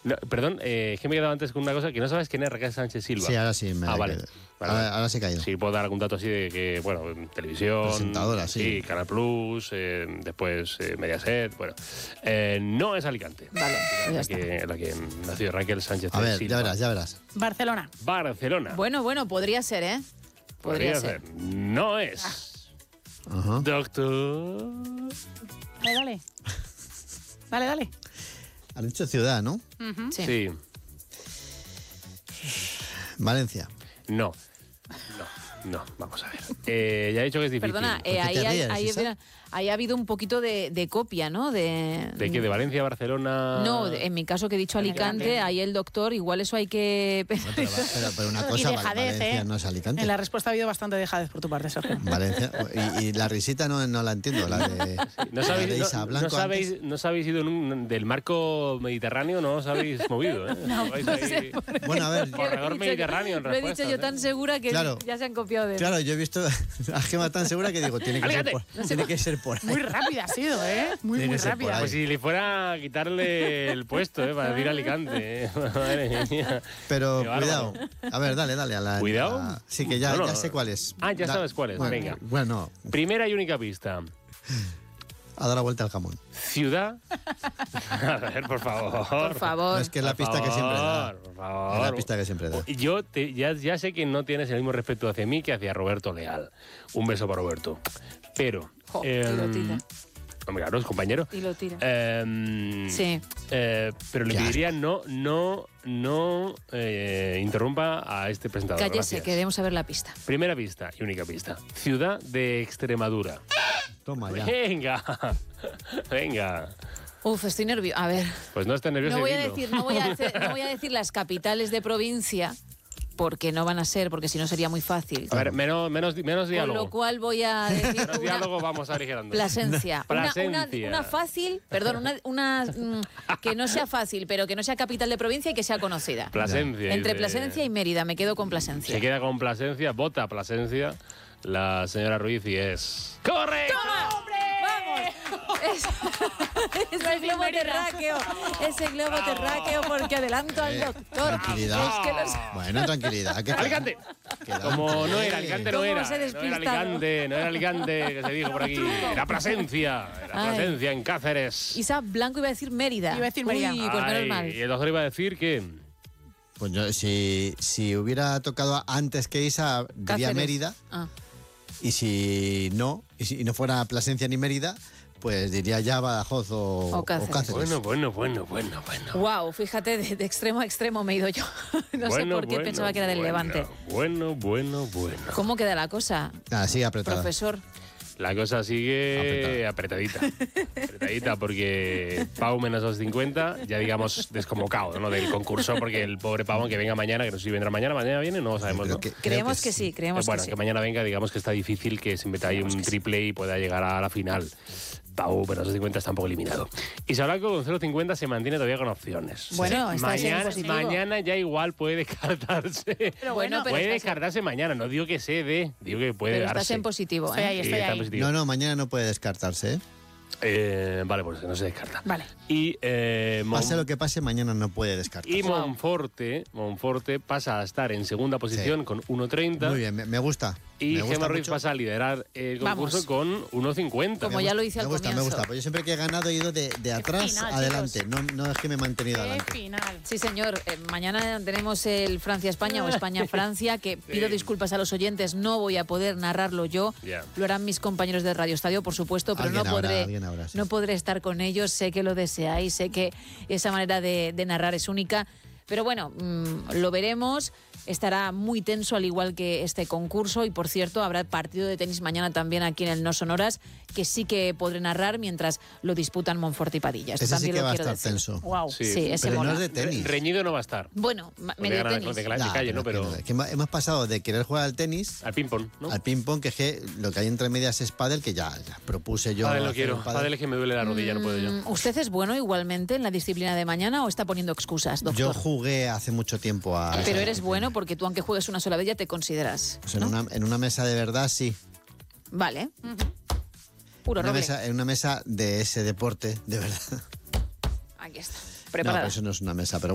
No, perdón, es que me he quedado antes con una cosa que no sabes quién es Raquel Sánchez Silva. Sí, ahora sí. Vale. Ahora sí he caído. Sí, puedo dar algún dato así de que, bueno, televisión... Presentadora, sí. Sí, Canal Plus, después Mediaset, bueno. No es Alicante. Vale, ya está. La que nació Raquel Sánchez A ver, Silva. ya verás. Barcelona. Barcelona. Bueno, podría ser, ¿eh? Podría ser. No es. Ajá. Doctor... Dale. Has dicho ciudad, ¿no? Sí. Sí. Valencia. No, vamos a ver. Ya he dicho que es difícil. Perdona, ¿Por qué te ríes, Isa? ahí ha habido un poquito de copia, ¿no? ¿De qué? ¿De Valencia, Barcelona? No, en mi caso que he dicho Alicante, ahí el doctor, igual eso hay que... Pero una cosa, Y dejadez, Valencia no es Alicante. En la respuesta ha habido bastante dejadez por tu parte, Sergio. Valencia. Y la risita no la entiendo, la de, ¿No la de sabéis, Isa Blanco antes. no sabéis ido del marco mediterráneo? No os habéis movido, ¿eh? No, Vais no ahí, sé. Bueno, a ver, corredor mediterráneo en Lo he dicho respuestas, yo ¿eh? tan segura que Claro. ya se han copiado de mí. claro, yo he visto a Gemma tan segura que digo, tiene que ser por ahí. Muy rápida ha sido, ¿eh? Muy Tiene que ser por rápida. ahí. Pues si le fuera a quitarle el puesto, para decir Alicante, ¿eh? Madre mía. Pero Qué bárbaro. cuidado. A ver, dale. ¿Cuidado? Sí, que ya, No, no. ya sé cuál es. Ah, ya sabes cuál es, Bueno, venga. Bueno, Primera y única pista. a dar la vuelta al jamón. Ciudad. A ver, por favor. Por favor. No, es que es la Por pista que siempre da. favor, por favor. Es la pista que siempre da. Yo ya sé que no tienes el mismo respeto hacia mí que hacia Roberto Leal. Un beso para Roberto. Pero... Jo, y lo tira. Hombre, claro, es compañero. Y lo tira. Sí. Pero le Qué pediría no interrumpa a este presentador. Cállese, Gracias. que debemos saber la pista. Primera pista y única pista. Ciudad de Extremadura. Toma ya. Venga. Uf, estoy nerviosa. A ver. Pues no estés nervioso. No voy a dilo. decir, no voy a decir las capitales de provincia, porque no van a ser, porque si no sería muy fácil. A ver, menos Con diálogo. lo cual voy a decir Menos diálogo, vamos aligerando. Plasencia. Plasencia. Una fácil, perdón, una que no sea fácil, pero que no sea capital de provincia y que sea conocida. Plasencia. Entre dice. Plasencia y Mérida, me quedo con Plasencia. Se queda con Plasencia, vota Plasencia. La señora Ruiz y es... ¡Corre! Ese globo terráqueo, porque adelanto al doctor. Tranquilidad. Es que los- Bueno, tranquilidad. que- ¡Alicante! quedante. Como no era Alicante, no ¿Cómo era. os he No era despistado? Alicante, no era Alicante, que se dijo por aquí. Era Plasencia. Era Ay. Plasencia en Cáceres. Isa Blanco iba a decir Mérida. Iba a decir Mérida. Uy, pues menos Ay, mal. Y el doctor iba a decir que... Pues yo, si hubiera tocado antes que Isa, diría Cáceres. Mérida. Ah. Y si no fuera Plasencia ni Mérida, pues diría ya Badajoz o Cáceres. Bueno. Wow, fíjate, de extremo a extremo me he ido yo. No sé por qué pensaba que era del Levante. Bueno. ¿Cómo queda la cosa, Así apretada. profesor? La cosa sigue apretadita. Apretadita porque Pau menos 250, ya digamos desconvocado, ¿no? Del concurso, porque el pobre Pau, aunque venga mañana, que no sé si vendrá mañana viene, no lo sabemos, ¿no? Creemos que sí, creemos Bueno, que sí. que mañana venga, digamos que está difícil que se meta ahí un triple y pueda llegar a la final. Pau menos 250 está un poco eliminado. Y Blanco con 0,50 se mantiene todavía con opciones. Bueno, está siendo positivo. Mañana ya igual puede descartarse. Pero bueno, pero puede estás- descartarse mañana, no digo que digo que puede Pero darse. estás en positivo, Estoy ahí, ¿eh? estoy está en ahí. positivo. No, mañana no puede descartarse, ¿eh? Vale, pues no se descarta. Vale. Y, Pase lo que pase, mañana no puede descartarse. y Monforte pasa a estar en segunda posición con 1,30. Muy bien, me gusta. Y me gusta Gemma Ruiz mucho. pasa a liderar el concurso con 1,50. Como ya lo hice al Me gusta, comienzo. pues yo siempre que he ganado he ido de atrás final, adelante, no es que me he mantenido Qué adelante. final. Sí, señor. Mañana tenemos el Francia-España o España-Francia, que pido disculpas a los oyentes, no voy a poder narrarlo yo. Ya. Lo harán mis compañeros de Radio Estadio, por supuesto, pero Alguien habrá, sí. no podré estar con ellos. Sé que lo deseáis, sé que esa manera de narrar es única. Pero bueno, lo veremos. Estará muy tenso, al igual que este concurso. Y por cierto, habrá partido de tenis mañana también aquí en el No Sonoras, que sí que podré narrar mientras lo disputan Monforte y Padilla. Esto Ese sí también que lo va a quiero estar decir. tenso. Wow. Sí. Sí, ese Pero mola. no es de tenis. Reñido no va a estar. Bueno, medio Porque tenis. de calle, ¿no? Pero que hemos pasado de querer jugar al tenis al ping-pong, ¿no? al ping-pong, que es que lo que hay entre medias es pádel, que ya propuse yo. Pádel lo hacer quiero. un pádel. Pádel es que me duele la rodilla, no puedo yo. ¿Usted es bueno igualmente en la disciplina de mañana o está poniendo excusas, doctor? Yo jugué hace mucho tiempo a. Pero eres bueno porque tú, aunque juegues una sola vez, ya te consideras. Pues ¿no? en una mesa de verdad, sí. Vale. Puro roble. En una mesa de ese deporte, de verdad. Aquí está. No, Preparada. pero eso no es una mesa, pero